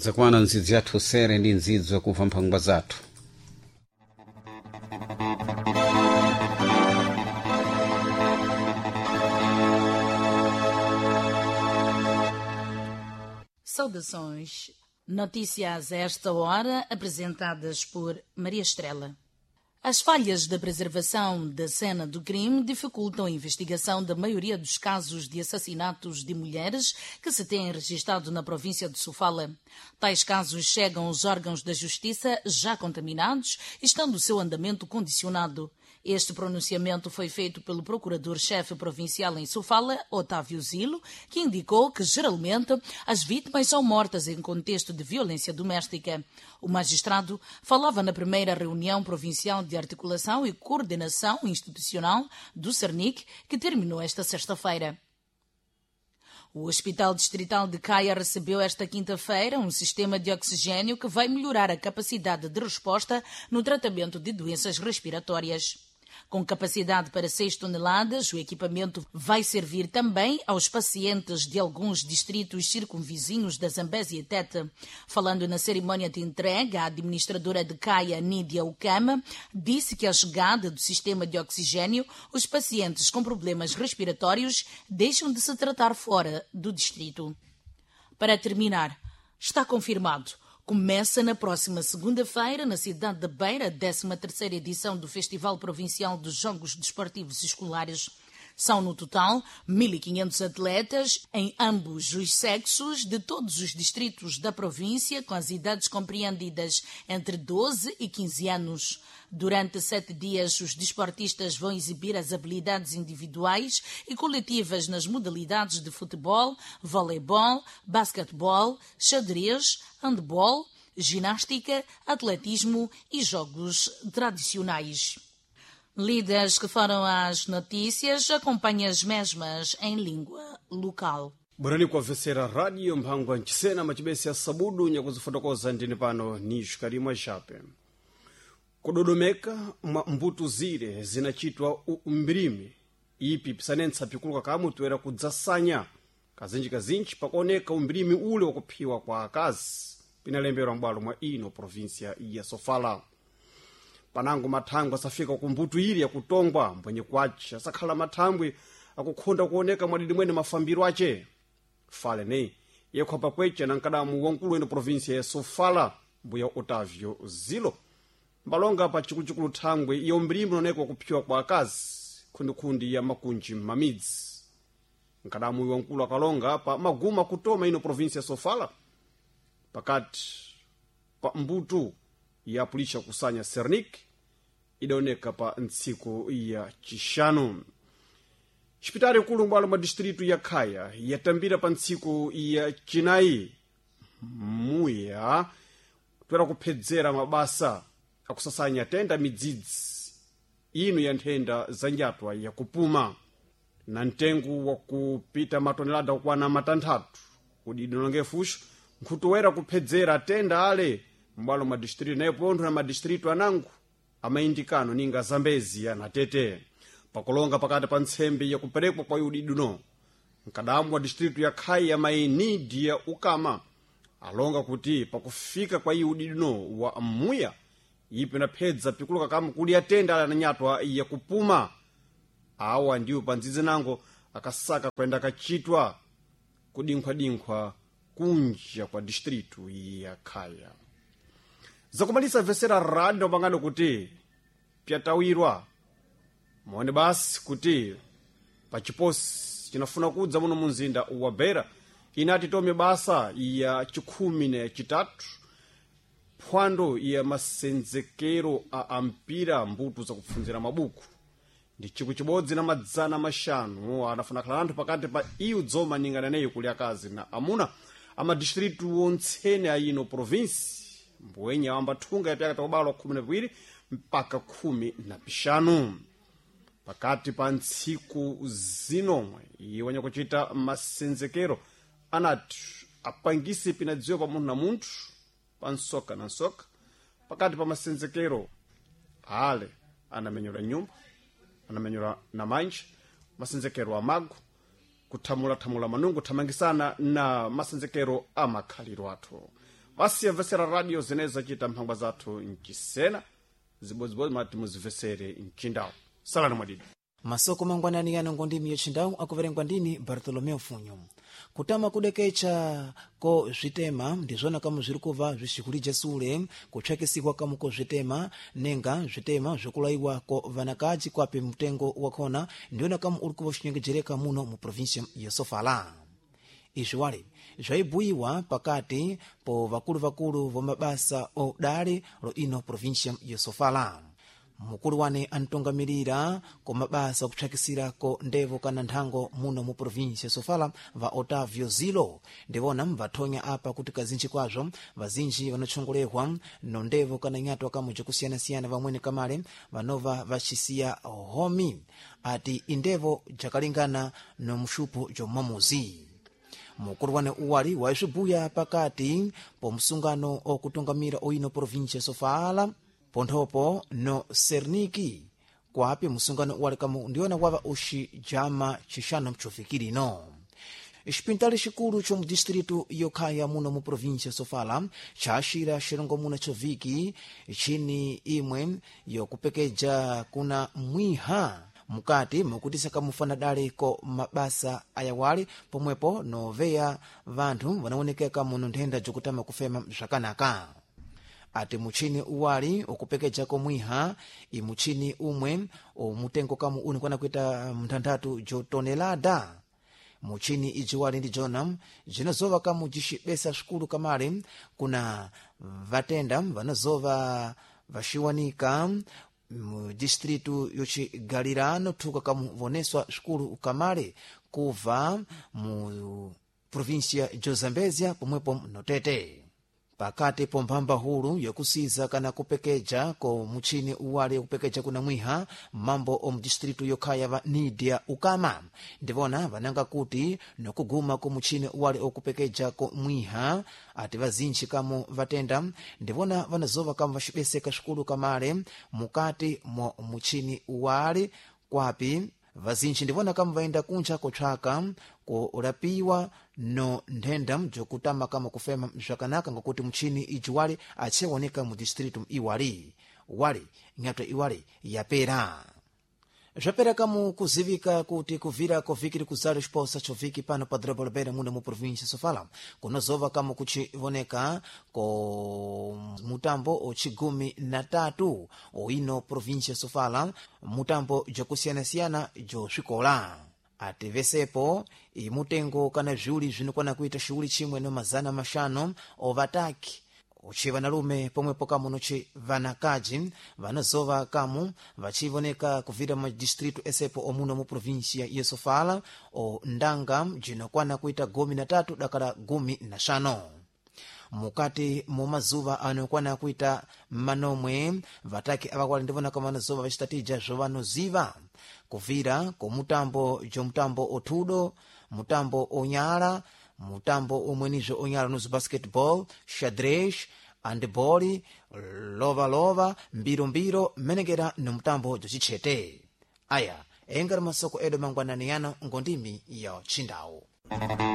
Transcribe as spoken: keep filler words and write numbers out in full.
zakwana nzidzi yathu sere ndi nzidzo kumva mphangwa zathu. Saudações. Notícias a esta hora apresentadas por Maria Estrela. As falhas da preservação da cena do crime dificultam a investigação da maioria dos casos de assassinatos de mulheres que se têm registrado na província de Sofala. Tais casos chegam aos órgãos da justiça já contaminados, estando o seu andamento condicionado. Este pronunciamento foi feito pelo procurador-chefe provincial em Sofala, Otávio Zilo, que indicou que, geralmente, as vítimas são mortas em contexto de violência doméstica. O magistrado falava na primeira reunião provincial de articulação e coordenação institucional do Cernic, que terminou esta sexta-feira. O Hospital Distrital de Caia recebeu esta quinta-feira um sistema de oxigênio que vai melhorar a capacidade de resposta no tratamento de doenças respiratórias. Com capacidade para seis toneladas, o equipamento vai servir também aos pacientes de alguns distritos circunvizinhos da Zambésia e Tete. Falando na cerimônia de entrega, a administradora de Caia, Nídia Ukama, disse que à chegada do sistema de oxigênio, os pacientes com problemas respiratórios deixam de se tratar fora do distrito. Para terminar, está confirmado. Começa na próxima segunda-feira, na cidade de Beira, a décima terceira edição do Festival Provincial dos Jogos Desportivos Escolares. São, no total, mil e quinhentos atletas, em ambos os sexos, de todos os distritos da província, com as idades compreendidas entre doze e quinze anos. Durante sete dias, os desportistas vão exibir as habilidades individuais e coletivas nas modalidades de futebol, voleibol, basquetebol, xadrez, handball, ginástica, atletismo e jogos tradicionais. Lidas que foram as notícias, acompanhe as mesmas em língua local. Burani kuwavesera radio mphangwa nchisena machibesi ya sabudu nyakuzifotokoza ndini pano ni Shikarimwa Shape. Kudodomeka mbuto zire zinachitwa umbrimi ipi pisanensa pikuluka kamutu era kudzasanya kazinji kazinji pakuoneka umbrimi ule wakuphiwa kwa akazi pinalembera mbalo mwa ino provincia ya Sofala. Panango mathangwe asafika kumbuto ili ya kutongwa mbwenye kwacha asakhala mathangwe akukhonda kuoneka mwadidi mwene mafambiro ache. Fale ne yekhwapa kwecha na nkadamu wankulu ino provincia ya Sofala mbuya Otávio Zilo. Mbalonga pa chikuchukulu thangwe iyo mbrimi nonekwa kuphiwa kwa akazi khundikhundi ya makunji mamidzi. Nkadamu wankulu akalonga pa maguma kutoma ino provincia ya Sofala pakati pa mbuto ya pulisha kusanya Cernic idaoneka pa ntsiku ya chishanu. Hospitali kulu mbalo mwa distritu ya Kaya yatambira pa ntsiku ya chinayi muya twera kuphedzera mabasa akusasanya tenda midzidzi inu ya nthenda za njatwa ya kupuma na ntengu wa kupita matonelada kukwana matanthatu kudi dinonge fusho nkhutuwera kuphedzera tenda ale mbalo mwa distritu nayo pontho na madistritu anangu amaindikano ninga Zambezi ya Natete pakulonga pakati pa ntsembe ya kuperekwa kwa yudiduno. Nkadamu wa distritu ya Kaya maini dia ukama alonga kuti pakufika kwa yudiduno wa muya ipi na pedza pikuluka kama kuli atenda ala na nyatwa ya kupuma awa ndiyo panzizi nango akasaka kwenda kachitwa kudinkhwa-dinkhwa kunja kwa distritu ya Kaya. Zakumalisa vesera radio bangano kuti pyatawirwa mwone basi kuti pachiposi chinafuna kudza muno munzinda wa Beira inati tome basa ya chikhumi na chitatu phwando ya masenzekero a ampira mbuto za kupfunzira mabuku ndi chiku chibodzi na madzana mashanu anafuna khala anthu pakati pa iyo dzoma ningana nayo kuli akazi na amuna ama distritu ontsene a ino provinsi mbwenya wamba thunga yapyaka takubalwa khumi na viwiri mpaka khumi na pishanu. Pakati pa ntsiku zinomwe iwanya kuchita masenzekero anati apangisi pinadziwa pa munthu na munthu pa nsoka na nsoka. Pakati pa masenzekero ale anamenyora nyumba, anamenyora na manja, masenzekero amagu kuthamula-thamula manungu thamangisana na masenzekero amakhaliro athu. pasiyamvesera radio zenezi zacita mphangwa zathu mcisena zibodzibodzi mati muzimvesere mcindawu. Salani mwadidi masoko mangwanani yano ngondimi yochindawu akuverengwa ndini Bartolomeu Funyo. Kutama kudekecha ko zvitema ndizvona kamu zviri kuva zvichikulija sule kutsvakisikwa kamu ko zvitema nenga zvitema zvokulaiwa ko vanakaji kwape mutengo wakhona ndiona kamu uri kuva xinyengejereka muno mu provincia ya Sofala. Izvi wale zvaibhuyiwa pakati po vakulu-vakulu vomabasa odare lo ino provincia ya Sofala. Mukulu wane antongamirira ko mabasa okutsvakisira ko ndevo kana nthango muno mu provincia Sofala va Otavio Zilo ndivona mvathonya apa kuti kazinji kwazvo vazinji vanotchongolehwa no ndevo kana nyato akamu jakusiyana-siyana vamwene kamale vanova vachisiya homi ati indevo jakalingana no mshupu jomamuzi. Mukulu wane uwali waizvibuya pakati po msungano okutungamira oino provincia Sofala ponthopo no Serniki kwape msungano uwali kamu ndiona wava uxi jama chixano mchofikirino. Xipintali xikulu chomu distritu yokhaya muno mu provincia Sofala chaxira xirongo muna choviki chini imwe yokupekeja kuna mwiha mukati mukutisaka mufana dale ko mabasa ayawali pomwepo noveya vanthu vanawonekeka muno nthenda jokutama kufema zvakanaka. Ati muchini uwali okupekeja ko mwiha imuchini umwe omutengo kamu unikwana kuita mthanthatu jotonelada. Muchini ijiwali ndi jona jinozova kamu jixibesa xikulu kamale kuna vatenda vanozova vaxiwanika mu distritu yochigalirano thuka kamu voneswa xikulu kamale kuva mu provincia Jozambezia pomwepo notete. Pakati pomphamba hulu yokusiza kana kupekeja ko muchini uwali okupekeja kuna mwiha mambo omu distritu yokhaya va Nidia Ukama ndivona vananga kuti nokuguma ko muchini uwali okupekeja ko mwiha ati vazinji kamu vatenda ndivona vanazova kamu vaxibeseka xikulu kamale mukati mo muchini uwali kwapi vazinji ndivona kamu vaenda kunja kotsvaka kulapiwa no nthenda jokutama kama kufema zvakanaka ngakuti muchini ijiwali achewoneka mu distritu iwali wali nyato iwali yapera. Zvapera kamu kuzivika kuti kuvira kovikiri kuzali xiposa choviki pano pa drobo labera muno mu provincia Sofala kunozova kamu kuchivoneka ko mutambo ochigumi na tatu oino provincia Sofala mutambo jokusiyana-siyana joswikola. Ati vesepo imutengo kana zviuli zvinokwana kuita xiuli chimwe no mazana mashano ovataki uchivanalume pomwepo kamu nochi vanakaji vanozova kamu vachivoneka kuvira mu distritu esepo omuno mu provincia ya Sofala o ndanga jinokwana kuita gumi na tatu dakala gumi na shano. Mukati mu mazuva anokwana kuita manomwe vataki avakwali ndivona kama vanozova vachitatija zvovanoziva kuvira ko mutambo jomutambo otudo mutambo onyala mutambo omwenizvo onyala nozo basketball xadrez handball lova lova mbiro mbiro menekera nomutambo jocichete. Aya engari masoko edo mangwanani yano ngondimi ya chindawu.